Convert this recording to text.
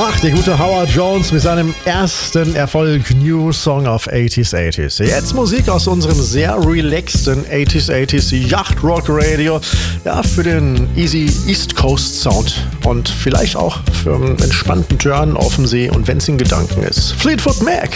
Ach, der gute Howard Jones mit seinem ersten Erfolg New Song of 80s. Jetzt Musik aus unserem sehr relaxten 80s Yacht Rock Radio. Ja, für den easy East Coast Sound und vielleicht auch für einen entspannten Turn auf dem See und wenn's in Gedanken ist. Fleetwood Mac